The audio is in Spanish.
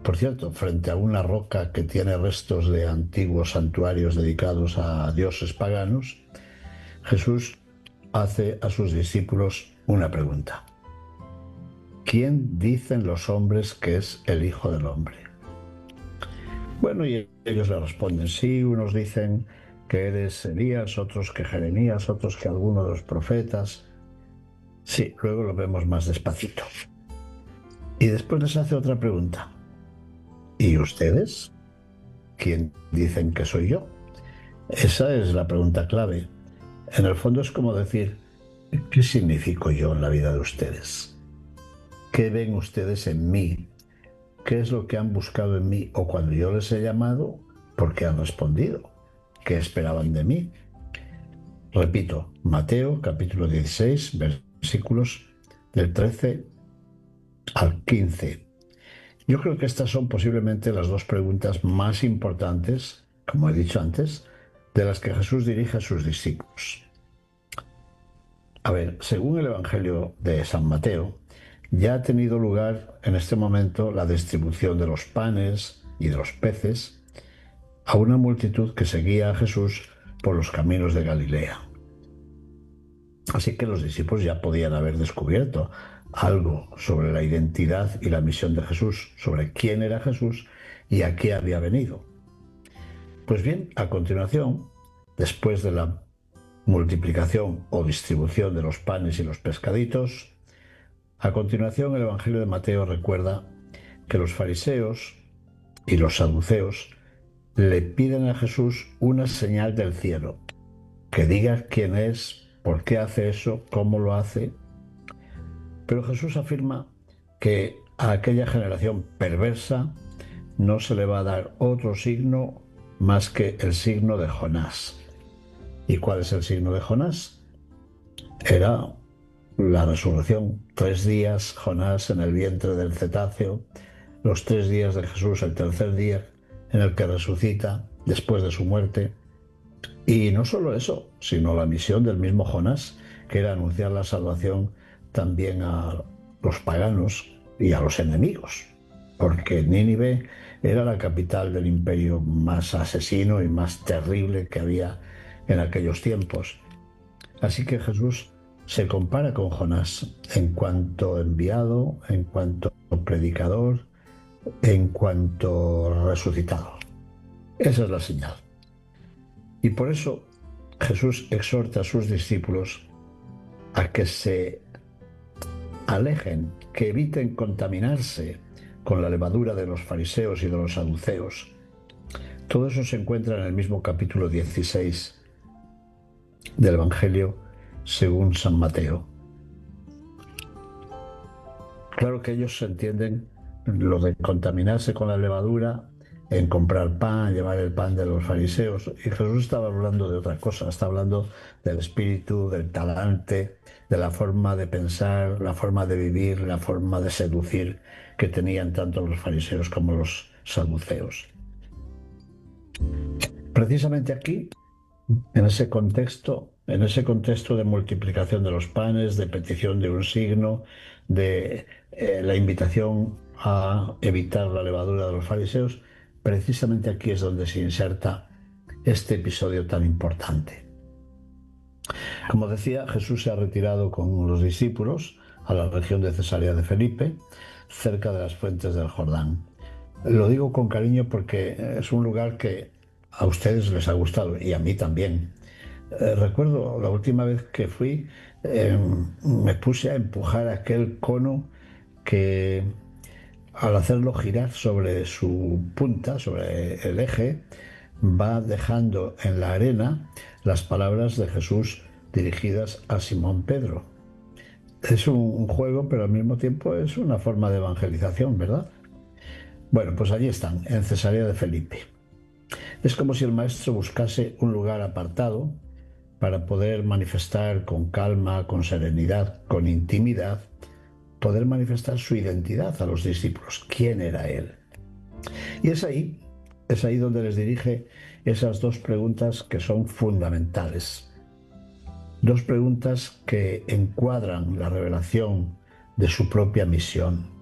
Por cierto, frente a una roca que tiene restos de antiguos santuarios dedicados a dioses paganos, Jesús hace a sus discípulos una pregunta. ¿Quién dicen los hombres que es el Hijo del Hombre? Bueno, y ellos le responden, sí, unos dicen que eres Elías, otros que Jeremías, otros que alguno de los profetas. Sí, luego lo vemos más despacito. Y después les hace otra pregunta. ¿Y ustedes? ¿Quién dicen que soy yo? Esa es la pregunta clave. En el fondo es como decir, ¿qué significo yo en la vida de ustedes? ¿Qué ven ustedes en mí? ¿Qué es lo que han buscado en mí? O cuando yo les he llamado, ¿por qué han respondido? ¿Qué esperaban de mí? Repito, Mateo capítulo 16, versículos del 13 al 15. Yo creo que estas son posiblemente las dos preguntas más importantes, como he dicho antes, de las que Jesús dirige a sus discípulos. A ver, según el Evangelio de San Mateo, ya ha tenido lugar en este momento la distribución de los panes y de los peces a una multitud que seguía a Jesús por los caminos de Galilea. Así que los discípulos ya podían haber descubierto algo sobre la identidad y la misión de Jesús, sobre quién era Jesús y a qué había venido. Pues bien, a continuación, después de la multiplicación o distribución de los panes y los pescaditos, a continuación el Evangelio de Mateo recuerda que los fariseos y los saduceos le piden a Jesús una señal del cielo, que diga quién es, por qué hace eso, cómo lo hace. Pero Jesús afirma que a aquella generación perversa no se le va a dar otro signo más que el signo de Jonás. ¿Y cuál es el signo de Jonás? Era la resurrección. 3 días Jonás en el vientre del cetáceo, los 3 días de Jesús, el tercer día en el que resucita después de su muerte. Y no solo eso, sino la misión del mismo Jonás, que era anunciar la salvación también a los paganos y a los enemigos, porque Nínive era la capital del imperio más asesino y más terrible que había en aquellos tiempos. Así que Jesús se compara con Jonás en cuanto enviado, en cuanto predicador, en cuanto resucitado. Esa es la señal. Y por eso Jesús exhorta a sus discípulos a que se alejen, que eviten contaminarse con la levadura de los fariseos y de los saduceos. Todo eso se encuentra en el mismo capítulo 16 del Evangelio según San Mateo. Claro que ellos entienden lo de contaminarse con la levadura en comprar pan, llevar el pan de los fariseos. Y Jesús estaba hablando de otra cosa, está hablando del espíritu, del talante, de la forma de pensar, la forma de vivir, la forma de seducir que tenían tanto los fariseos como los saduceos. Precisamente aquí, en ese contexto de multiplicación de los panes, de petición de un signo, de la invitación a evitar la levadura de los fariseos, precisamente aquí es donde se inserta este episodio tan importante. Como decía, Jesús se ha retirado con los discípulos a la región de Cesarea de Felipe, cerca de las fuentes del Jordán. Lo digo con cariño porque es un lugar que a ustedes les ha gustado y a mí también. Recuerdo la última vez que fui, me puse a empujar aquel cono que al hacerlo girar sobre su punta, sobre el eje, va dejando en la arena las palabras de Jesús dirigidas a Simón Pedro. Es un juego, pero al mismo tiempo es una forma de evangelización, ¿verdad? Bueno, pues allí están, en Cesarea de Felipe. Es como si el maestro buscase un lugar apartado para poder manifestar con calma, con serenidad, con intimidad, poder manifestar su identidad a los discípulos, quién era él. Y es ahí donde les dirige esas dos preguntas que son fundamentales. Dos preguntas que encuadran la revelación de su propia misión.